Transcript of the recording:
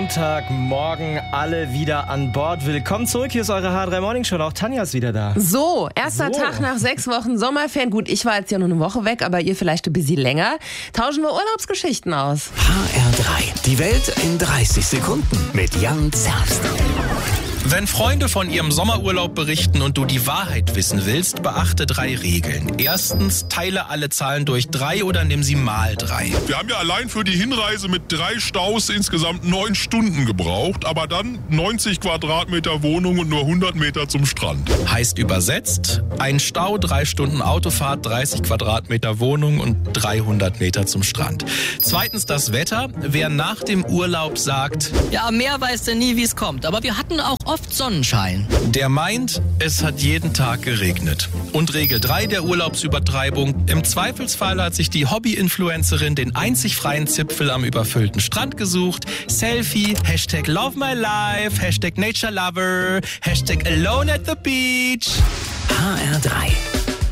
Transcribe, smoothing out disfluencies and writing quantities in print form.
Montagmorgen, alle wieder an Bord. Willkommen zurück, hier ist eure H3 Morning Show. Auch Tanja ist wieder da. So, erster Tag nach 6 Wochen Sommerferien. Gut, ich war jetzt ja nur eine Woche weg, aber ihr vielleicht ein bisschen länger. Tauschen wir Urlaubsgeschichten aus. HR3, die Welt in 30 Sekunden mit Jan Zerbst. Wenn Freunde von ihrem Sommerurlaub berichten und du die Wahrheit wissen willst, beachte 3 Regeln. Erstens, teile alle Zahlen durch 3 oder nimm sie mal 3. Wir haben ja allein für die Hinreise mit 3 Staus insgesamt 9 Stunden gebraucht, aber dann 90 Quadratmeter Wohnung und nur 100 Meter zum Strand. Heißt übersetzt, ein Stau, 3 Stunden Autofahrt, 30 Quadratmeter Wohnung und 300 Meter zum Strand. Zweitens das Wetter. Wer nach dem Urlaub sagt, ja, am Meer weiß der nie, wie es kommt, aber wir hatten auch oft Sonnenschein. der meint, es hat jeden Tag geregnet. Und Regel 3 der Urlaubsübertreibung. Im Zweifelsfall hat sich die Hobby-Influencerin den einzig freien Zipfel am überfüllten Strand gesucht. Selfie, Hashtag Love My Life, Hashtag Nature Lover, Hashtag Alone at the Beach. HR3,